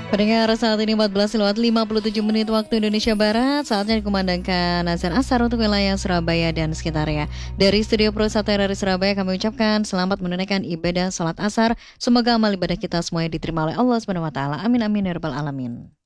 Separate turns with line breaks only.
Pendengar saat ini 14:57 waktu Indonesia Barat. Saatnya dikumandangkan azan asar untuk wilayah Surabaya dan sekitarnya. Dari Studio Pro 1 RRI Surabaya kami ucapkan selamat menunaikan ibadah salat asar. Semoga amal ibadah kita semuanya diterima oleh Allah SWT. Amin amin ya rabbal alamin.